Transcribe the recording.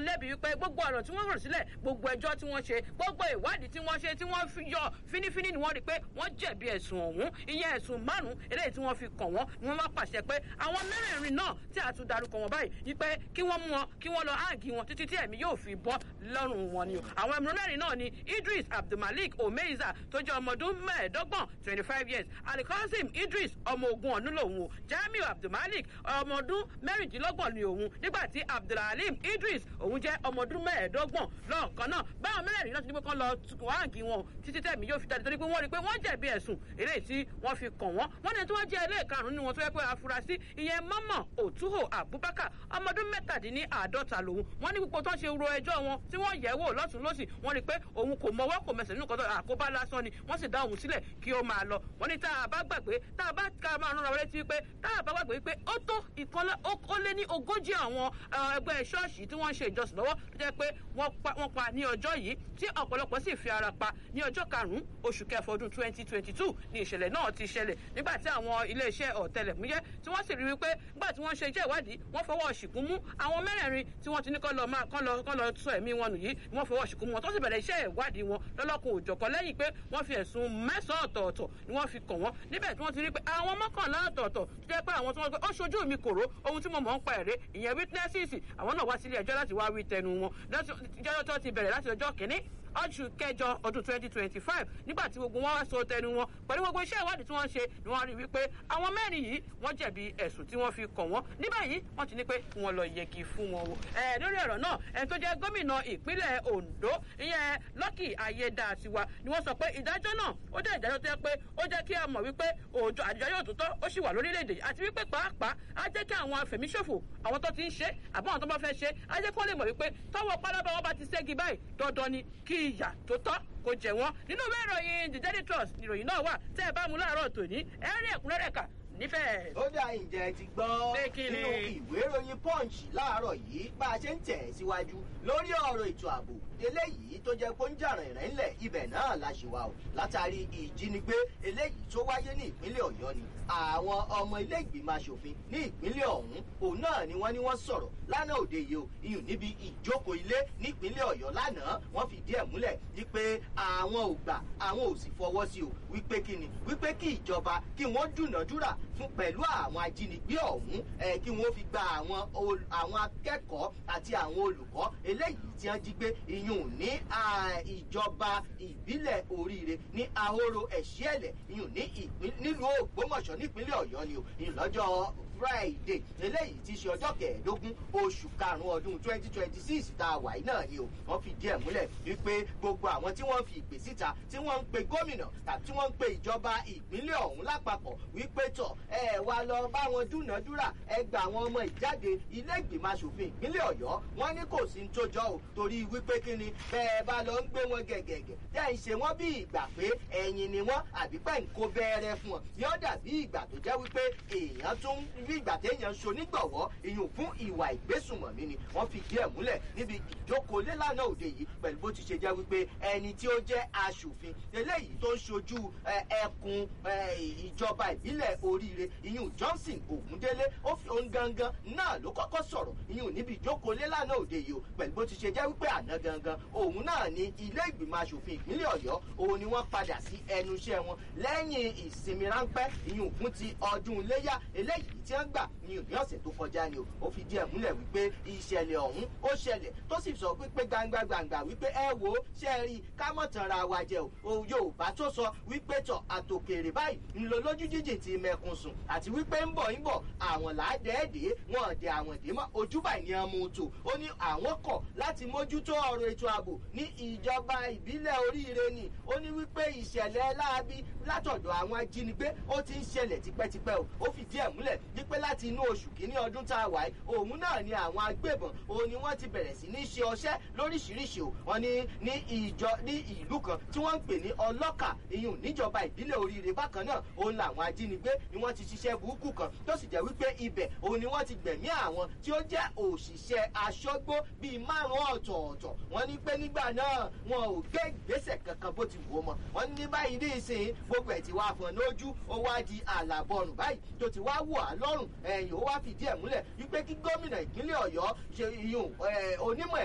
lẹ́bi wípé gbogbo ọ̀rọ̀ tí wọ́n rò sílẹ̀ gbogbo ẹjọ́ tí wọ́n ṣe gbogbo ìwádìí tí wọ́n ṣe tí wọ́n fi yọ fínífíní ni wọ́n rí pé wọ́n jẹ̀bi ẹ̀sùn ọ̀hún ìyẹn ẹ̀sùn 5 eléyìí tí wọ́n fi kàn wọ́n ni wọ́n bá pàṣẹ pé àwọn mẹ́rẹ̀ẹ̀rin náà tí a tún darúkọ wọn báyìí wípé kí wọ́n mú wọn kí wọ́n lọ áàgì wọn títí tí ẹ̀mí yóò fi bọ́ lọ́rùn wọn ni o àwọn mẹ́rẹ̀ẹ̀rin náà ni Idris Abdulmalik Omeiza tó jẹ́ ọmọ ọdún 25 25 years Alikasim Idris ọmọ ogun ọ̀nù lòun o Jamiu Abdulmalik ọmọ ọdún 26 ni òun nígbà tí Abdulhalim Idris òun jẹ́ ọmọ ọdún 25 lọ́ọ̀kan náà báwọn mẹ́rẹ̀ẹ̀rin náà ti ní pé kán lọ áàgì wọn títí tẹ̀mí yóò fi jáde torí pé wọ́n rí pé wọ́n jẹ̀bi ẹ̀sùn eléyìí tí wọ́n fi kàn wọ́n wọ́n ní tí wọ́n jẹ́ ẹlẹ́ẹ̀karùn-ún nínú wọn tó yẹ pé afurasí ìyẹn Mọ́mọ́ Òtúhò Abubakar ọmọ ọdún 57 lòun wọ́n ní púpọ̀ tó ń ṣe ro ẹjọ́ wọn tí wọ́n yẹ̀ wò lọ́tún lọ́sì wọ́n rí pé òun kò mọwọ́ kò mẹsẹ̀ nínú kan tó àkóbá lásán ni wọ́n sì dá òun sílẹ̀ kí ó máa lọ wọ́n ní tá a bá gbàgbé tá a bá ká máa rán wọlé tí pé tá a bá gbàgbé pé ó tó ìkànlẹ̀ ó lé ní 40 àwọn ẹgbẹ́ ṣọ́ọ̀ṣì tí wọ́n ń ṣe ìjọsìn lọ́wọ́ tó jẹ́ pé wọ́n pa ní ọjọ́ yìí tí ọ̀pọ̀lọpọ̀ sì fi ara pa ní ọjọ́ 5 oṣù kẹfà ọdún 2022 ní ìṣẹ̀lẹ̀ náà ti ṣẹlẹ̀ nígbà tí àwọn iléeṣẹ́ ọ̀tẹlẹ̀múyẹ́ tí wọ́n sì rí wípé nígbà tí wọ́n ṣe iṣẹ́ ìwádìí wọ́n fọwọ́ ṣìkún mú àwọn mẹ́rẹ̀ẹ̀rin tí wọ́n ti ní kán lọ sọ ẹ̀mí wọn nù yìí wọ́n fọwọ́ ṣìkún mú wọn tó sì bẹ̀rẹ̀ iṣẹ́ ìwádìí wọn lọ́lọ́kun òjọ̀kan lẹ́yìn pé wọ́n fi ẹ̀sùn 9 ọ̀tọ̀ọ̀tọ̀ ni wọ́n fi kàn wọ́n níbẹ̀ tí wọ́n ti rí pé àwọn 11 ọ̀tọ̀ọ̀tọ̀ tó jẹ́ pé àwọn tí wọ́n gbé ó ṣojú mi kòró ohun tí mo mọ̀ ń pa ẹ̀rẹ́ ìyẹn witnesses àwọn náà wá sílé ẹjọ́ láti wá wí tẹnu wọn jẹ́jọ́ tó ti bẹ̀rẹ̀ láti ọjọ́ kìíní oṣù kẹjọ ọdún 2025 nígbà tí gbogbo wọn wá sọ tẹnu wọn pẹ̀lú gbogbo iṣẹ́ ìwádìí tí wọ́n ṣe ni wọ́n rí wípé àwọn mẹ́rin yìí wọ́n jẹ̀bi ẹ̀sùn tí wọ́n fi kàn wọ́n ní báyìí wọ́n ti ní pé kí wọ́n lọ yẹgi fún wọn o lórí ọ̀rọ̀ náà ẹni tó jẹ́ gómìnà ìpínlẹ̀ Ondo ìyẹn Lucky Ayédàtiwa ni wọ́n sọ pé ìdájọ́ náà ó jẹ́ ìdájọ́ tó yẹ pé ó jẹ́ kí a mọ̀ wípé òòjọ́ àjọyọ̀ òtútọ́ ó sì wà lórílẹ̀‐èdè àti wípé pàápàá á jẹ́ kí àwọn afẹ̀míṣòfò àwọn tó ti ń ṣe àbọ̀ àwọn tó bá fẹ́ ṣe á jẹ́ kí wọ́n lè mọ̀ wípé tọ́wọ́ pálábá wọn bá ti ṣẹ́gi báyìí dandan ni kí ìyà tó tọ́ kó jẹ wọ́n nínú ìwé ìròyìn The Daily Trust ìròyìn náà wà tẹ́ ẹ bá mú láàárọ̀ tòní ẹ rí ẹ̀kúnrẹ́rẹ́ kà nífẹ̀ẹ́. ó dá ìjẹ́ ti gbọ́ nínú ìwé ìròyìn Punch láàárọ̀ yìí bá a ṣe ń tẹ̀ síwájú lórí ọ̀rọ̀ ètò ààbò eléyìí tó jẹ́ kó ń jà rìnrìn ńlẹ̀ ibẹ̀ náà la ṣe wà o látàrí ìjínigbé eléyìí tó wáyé ní ìpínlẹ̀ Ọ̀yọ́ ni àwọn ọmọ ilé ìgbìmọ̀ aṣòfin ní ìpínlẹ̀ ọ̀hún òun náà ni wọ́n sọ̀rọ̀ lánàá òde yìí o iyùn níbi ìjókòó ilé nípínlẹ̀ Ọ̀yọ́ lánàá wọ́n fìdí ẹ̀ múlẹ̀ wípé àwọn ò gbà àwọn ò sì fọwọ́ sí o wípé wípé kí ìjọba kí wọ́n dúnàádúrà fún pẹ̀lú àwọn ajínigbé ọ̀hún kí wọ́n fi gba àwọn akẹ́kọ̀ọ́ àti àwọn olùkọ́ eléyìí tí wọ́n jí gbé iyùn ní ìjọba ìbílẹ̀ Oríire ní Ahoro Ẹ̀ṣíẹ̀lẹ̀ iyùn nílùú Ògbómọ̀ṣọ́ nípínlẹ̀ Ọ̀yọ́ ni o ìlọ́jọ́ Friday eléyìí ti ṣe ọjọ́ 15 oṣù karùn-ún ọdún 2026 tá a wà yìí náà ni o wọ́n fi díẹ̀ múlẹ̀ wípé gbogbo àwọn tí wọ́n fi ìpè síta tí wọ́n ń pe gómìnà tàbí tí wọ́n ń pe ìjọba ìpínlẹ̀ ọ̀hún lápapọ̀ wípé tọ̀ ẹ wá lọ bá wọn dúnàádúrà ẹ gba àwọn ọmọ ìjáde ilé ìgbìmọ̀ aṣòfin ìpínlẹ̀ Ọ̀yọ́ wọ́n ní kò sí ní tó jọ o torí wípé kí ni bẹ́ẹ̀ bá lọ ń gbé wọn gẹ̀gẹ̀gẹ̀ tẹ́ ń ṣe wọ́n bí ìgbà pé ẹ̀yin ni wọ́n àbí pẹ́ ń kó bẹ́ẹ̀rẹ̀ fún wọn yóò dàbí ìgbà tó jẹ́ wípé èèyàn tún rí ìgbà téèyàn ń ṣonígbọ̀wọ́ ìyún fún ìwà ìgbésùnmọ̀mí ni wọ́n fi díẹ̀ múlẹ̀ níbi ìjókòó lélànà òde yìí pẹ̀lú bó ti ṣe jẹ́ wípé ẹni tí ó jẹ́ aṣòfin eléyìí tó ń ṣojú ẹkùn ìjọba ìbílẹ̀ Oríire ìyún Johnson Ògúndélé ó fi ohun gangan náà ló kọ́kọ́ sọ̀rọ̀ ìyún níbi ìjókòó lélànà òde yìí o pẹ̀lú bó ti ṣe jẹ́ wípé àná gangan òun náà ni ilé ìgbìmọ̀ aṣòfin ìpínlẹ̀ Ọ̀yọ́ òun ni wọ́n padà sí ẹnu iṣẹ́ wọn lẹ́yìn ìsinmi ráńpẹ́ ìyún fún ti ọdún iléyá eléyìí tí wọ́n gbà ní òní ọ̀sẹ̀ tó kọjá ni o ó fi díẹ̀ múlẹ̀ wípé ìṣẹ̀lẹ̀ ọ̀hún ó ṣẹlẹ̀ tó sì sọ pé gbangba wípé ẹ wo ṣe rí ká mọ̀ tanra wa jẹ o Yorùbá tó sọ wípé tọ̀ àtòkèrè báyìí ńlọ lójú jíjìn ti mẹkun sùn àti wípé ń bọ̀ àwọn làádẹ́ẹ̀dẹ́ wọn ọ̀dẹ̀ àwọn èdè mọ́ ojúbà ní ọmọ òtò ó ní àwọn kọ̀ láti mójútó ọ̀rọ̀ ètò ààbò ní ìjọba ìbílẹ̀ Oríire ni ó ní wípé ìṣẹ̀lẹ̀ láabi látọ̀dọ̀ àwọn ajínigbé ó ti ń ṣẹlẹ̀ tipẹ́tipẹ́ o ó fìdí ẹ̀ múlẹ̀ wípé láti inú oṣù kìíní ọdún tá a wà yìí òun náà ni àwọn agbébọn òun ni wọ́n ti bẹ̀rẹ̀ sí ní ṣe ọṣẹ́ lóríṣiríṣi o wọ́n ní ìlú kan tí wọ́n ń pè ní Ọlọ́kà iyùn níjọba ìbílẹ̀ Oríire bákan náà òun làwọn ajínigbé ni wọ́n ti ṣiṣẹ́ burúkú kan tó sì jẹ́ wípé ibẹ̀ òun ni wọ́n ti gbẹ̀mí àwọn tí ó jẹ́ òṣìṣẹ́ aṣọ́gbó bíi 5 ọ̀tọ̀ọ̀tọ̀ wọ́n ní pé nígbà náà wọn ò gbé ìgbésẹ̀ kankan bó ti wù ọ́ mọ́ wọ́n ní báyìí ní ìsìn gbogbo ẹ̀ ti wá fọ́n lójú ó wá di àlàbọ̀rùn báyìí tó ti wá wò á lọ́rùn ẹ̀yìn ó wá fìdí ẹ̀ múlẹ̀ wípé kí gómìnà ìpínlẹ̀ Ọ̀yọ́ ṣe iyùn onímọ̀